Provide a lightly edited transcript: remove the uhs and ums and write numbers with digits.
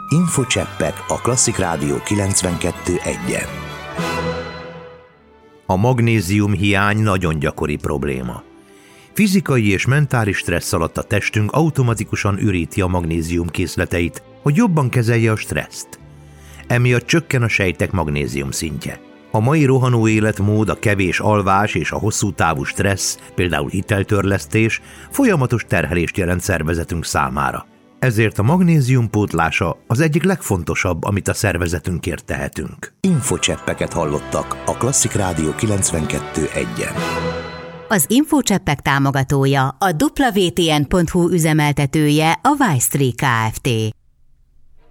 Infocseppek a Klasszik Rádió 92.1-en. A magnézium hiány nagyon gyakori probléma. Fizikai és mentális stressz alatt a testünk automatikusan üríti a magnézium készleteit, hogy jobban kezelje a stresszt. Emiatt csökken a sejtek magnézium szintje. A mai rohanó életmód, a kevés alvás és a hosszú távú stressz, például hiteltörlesztés, folyamatos terhelést jelent szervezetünk számára. Ezért a magnézium pótlása az egyik legfontosabb, amit a szervezetünkért tehetünk. Infocseppeket hallottak a Klasszik Rádió 92.1-en. Az Infocseppek támogatója, a WTN.hu üzemeltetője, a Wystree Kft.